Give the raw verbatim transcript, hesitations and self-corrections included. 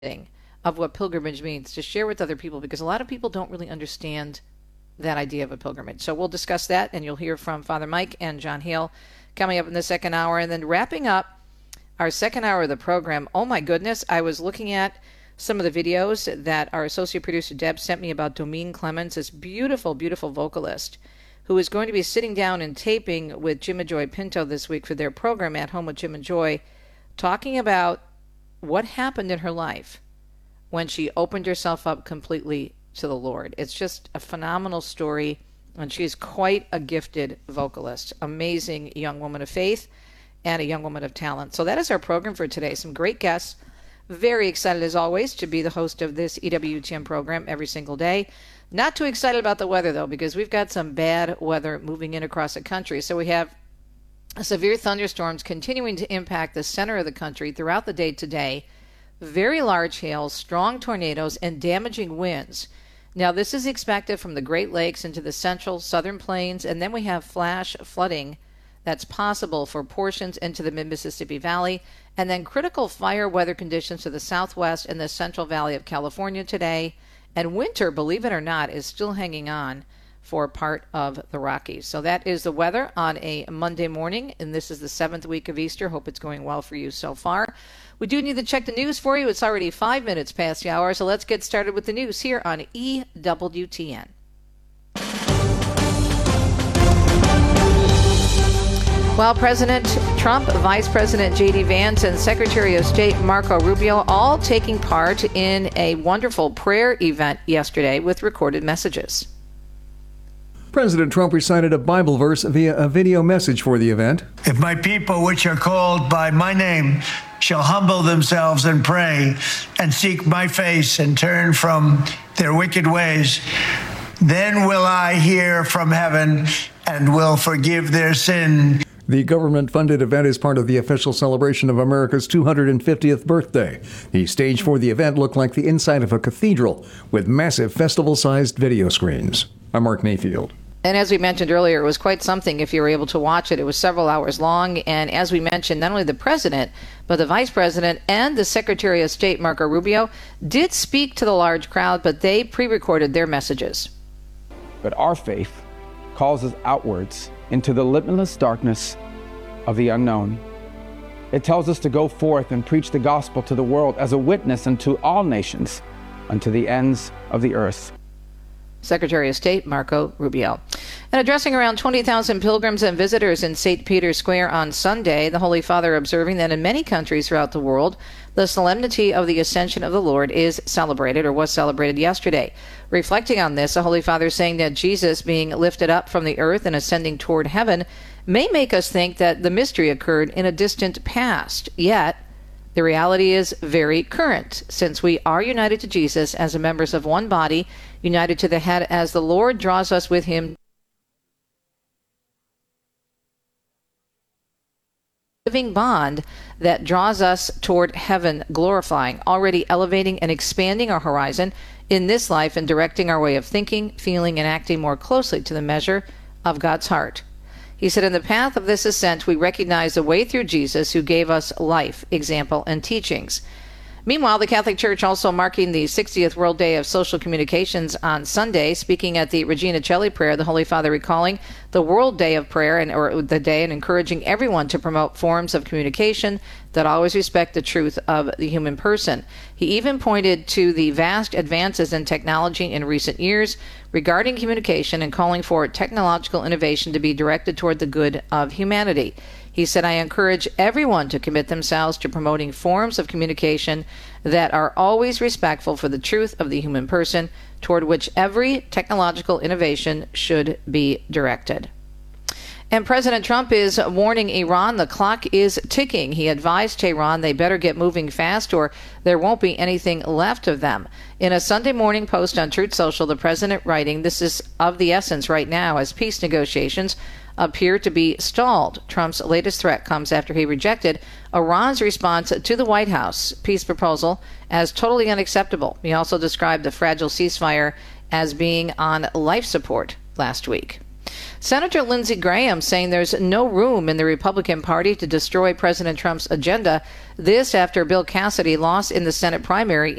of what pilgrimage means to share with other people, because a lot of people don't really understand that idea of a pilgrimage. So we'll discuss that, and you'll hear from Father Mike and John Hale coming up in the second hour. And then wrapping up our second hour of the program, oh my goodness, I was looking at some of the videos that our associate producer Deb sent me about Domine Clemens, this beautiful, beautiful vocalist who is going to be sitting down and taping with Jim and Joy Pinto this week for their program At Home with Jim and Joy, talking about what happened in her life when she opened herself up completely to the Lord. It's just a phenomenal story, and she's quite a gifted vocalist, amazing young woman of faith and a young woman of talent. So that is our program for today. Some great guests. Very excited, as always, to be the host of this E W T M program every single day. Not too excited about the weather, though, because we've got some bad weather moving in across the country. So we have severe thunderstorms continuing to impact the center of the country throughout the day today. Very large hail, strong tornadoes, and damaging winds. Now, this is expected from the Great Lakes into the central southern plains, and then we have flash flooding that's possible for portions into the mid-Mississippi Valley, and then critical fire weather conditions to the southwest and the Central Valley of California today. And winter, believe it or not, is still hanging on for part of the Rockies. So that is the weather on a Monday morning, and this is the seventh week of Easter. Hope it's going well for you so far. We do need to check the news for you. It's already five minutes past the hour, so let's get started with the news here on E W T N. While President Trump, Vice President J D Vance, and Secretary of State Marco Rubio all taking part in a wonderful prayer event yesterday with recorded messages. President Trump recited a Bible verse via a video message for the event. If my people, which are called by my name, shall humble themselves and pray and seek my face and turn from their wicked ways, then will I hear from heaven and will forgive their sin. The government-funded event is part of the official celebration of America's two hundred fiftieth birthday. The stage for the event looked like the inside of a cathedral with massive festival-sized video screens. I'm Mark Mayfield. And as we mentioned earlier, it was quite something if you were able to watch it. It was several hours long. And as we mentioned, not only the president, but the vice president and the Secretary of State, Marco Rubio, did speak to the large crowd, but they pre-recorded their messages. But our faith calls us outwards into the limitless darkness of the unknown. It tells us to go forth and preach the gospel to the world as a witness unto all nations, unto the ends of the earth. Secretary of State Marco Rubio. And addressing around twenty thousand pilgrims and visitors in Saint Peter's Square on Sunday, the Holy Father observing that in many countries throughout the world, the solemnity of the Ascension of the Lord is celebrated, or was celebrated yesterday. Reflecting on this, the Holy Father saying that Jesus being lifted up from the earth and ascending toward heaven may make us think that the mystery occurred in a distant past, yet the reality is very current, since we are united to Jesus as members of one body, united to the head as the Lord draws us with him. Living bond that draws us toward heaven, glorifying, already elevating and expanding our horizon in this life and directing our way of thinking, feeling, and acting more closely to the measure of God's heart. He said, in the path of this ascent, we recognize the way through Jesus, who gave us life, example, and teachings. Meanwhile, the Catholic Church also marking the sixtieth World Day of Social Communications on Sunday, speaking at the Regina Coeli prayer, the Holy Father recalling the World Day of Prayer, and or the day, and encouraging everyone to promote forms of communication that always respect the truth of the human person. He even pointed to the vast advances in technology in recent years regarding communication and calling for technological innovation to be directed toward the good of humanity. He said, I encourage everyone to commit themselves to promoting forms of communication that are always respectful for the truth of the human person, toward which every technological innovation should be directed. And President Trump is warning Iran the clock is ticking. He advised Tehran they better get moving fast or there won't be anything left of them. In a Sunday morning post on Truth Social, the president writing, this is of the essence right now as peace negotiations appear to be stalled. Trump's latest threat comes after he rejected Iran's response to the White House peace proposal as totally unacceptable. He also described the fragile ceasefire as being on life support last week. Senator Lindsey Graham saying there's no room in the Republican Party to destroy President Trump's agenda. This after Bill Cassidy lost in the Senate primary